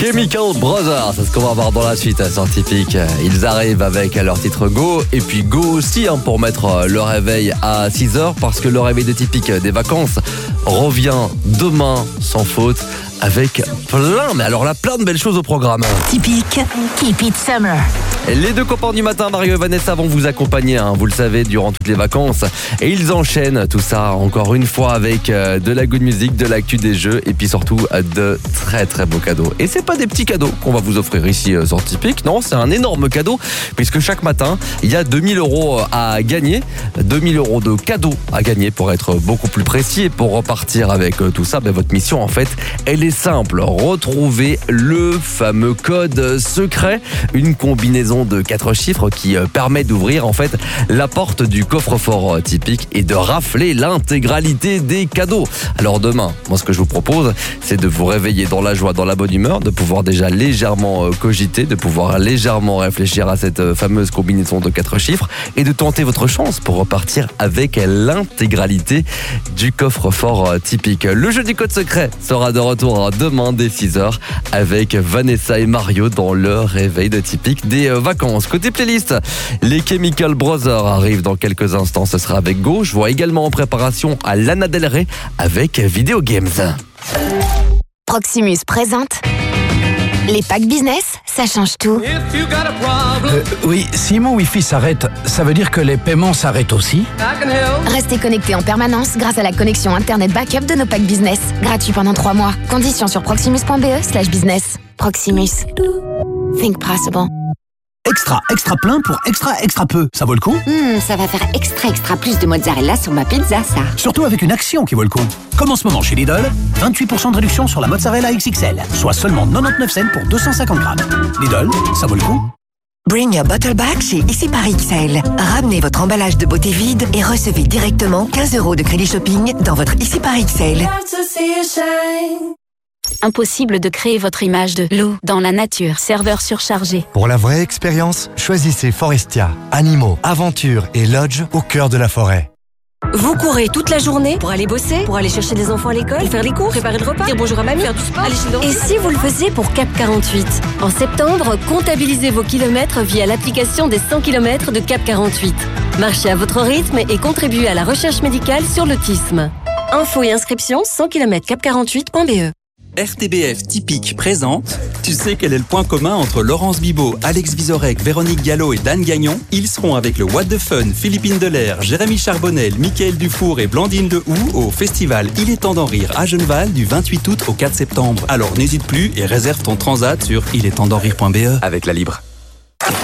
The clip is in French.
Chemical Brothers, c'est ce qu'on va voir dans la suite sur Typique. Ils arrivent avec leur titre Go, et puis Go aussi pour mettre le réveil à 6h, parce que le réveil de Typique des vacances revient demain sans faute, avec plein de belles choses au programme. Typique, keep it summer. Les deux copains du matin, Mario et Vanessa, vont vous accompagner, vous le savez, durant toutes les vacances. Et ils enchaînent tout ça encore une fois avec de la good music, de l'actu des jeux, et puis surtout de très très beaux cadeaux. Et c'est pas des petits cadeaux qu'on va vous offrir ici sur Typique, non, c'est un énorme cadeau, puisque chaque matin, il y a 2000 € à gagner, 2000 € de cadeaux à gagner pour être beaucoup plus précis. Et pour repartir avec tout ça, votre mission en fait, elle est simple, retrouver le fameux code secret, une combinaison de 4 chiffres qui permet d'ouvrir en fait la porte du coffre-fort Typique et de rafler l'intégralité des cadeaux. Alors demain, moi ce que je vous propose, c'est de vous réveiller dans la joie, dans la bonne humeur, de pouvoir déjà légèrement cogiter, de pouvoir légèrement réfléchir à cette fameuse combinaison de 4 chiffres et de tenter votre chance pour repartir avec l'intégralité du coffre-fort Typique. Le jeu du code secret sera de retour demain dès 6h avec Vanessa et Mario dans le réveil de Typique des vacances. Côté playlist, les Chemical Brothers arrivent dans quelques instants, ce sera avec Go. Je vois également en préparation à Lana Del Rey avec Video Games. Proximus présente les packs business, ça change tout. Oui, si mon Wi-Fi s'arrête, ça veut dire que les paiements s'arrêtent aussi? Restez connecté en permanence grâce à la connexion Internet backup de nos packs business. Gratuit pendant 3 mois. Conditions sur proximus.be/business. Proximus. Think possible. Extra plein pour extra peu. Ça vaut le coup? Ça va faire extra plus de mozzarella sur ma pizza, ça. Surtout avec une action qui vaut le coup. Comme en ce moment chez Lidl, 28% de réduction sur la mozzarella XXL, soit seulement 99 cents pour 250 grammes. Lidl, ça vaut le coup? Bring your bottle back chez Ici par XL. Ramenez votre emballage de beauté vide et recevez directement 15 € de crédit shopping dans votre Ici par XL. Impossible de créer votre image de loup dans la nature. Serveur surchargé. Pour la vraie expérience, choisissez Forestia. Animaux, aventures et lodge au cœur de la forêt. Vous courez toute la journée pour aller bosser, pour aller chercher les enfants à l'école, pour faire les cours, préparer le repas, dire bonjour à mamie, faire du sport, aller chez le dentiste. Et si vous le faisiez pour Cap 48? En septembre, comptabilisez vos kilomètres via l'application des 100 km de Cap 48. Marchez à votre rythme et contribuez à la recherche médicale sur l'autisme. Infos et inscriptions 100km-cap48.be. RTBF Typique présente. Tu sais quel est le point commun entre Laurence Bibot, Alex Vizorek, Véronique Gallo et Dan Gagnon? Ils seront avec le What the Fun, Philippine Delair, Jérémy Charbonnel, Mickaël Dufour et Blandine Lehoux au festival Il est temps d'en rire à Genneval du 28 août au 4 septembre. Alors n'hésite plus et réserve ton transat sur ilettempsdenrire.be avec la Libre.